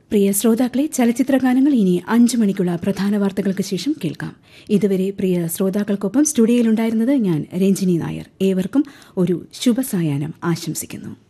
പ്രിയ ശ്രോതാക്കളെ, ചലച്ചിത്രഗാനങ്ങൾ ഇനി 5 മണിക്കുള്ള പ്രധാന വാർത്തകൾക്ക് ശേഷം കേൾക്കാം. ഇതുവരെ പ്രിയ ശ്രോതാക്കൾക്കൊപ്പം സ്റ്റുഡിയോയിലുണ്ടായിരുന്നത് ഞാൻ രഞ്ജിനി നായർ. ഏവർക്കും ഒരു ശുഭസായാഹ്നം ആശംസിക്കുന്നു.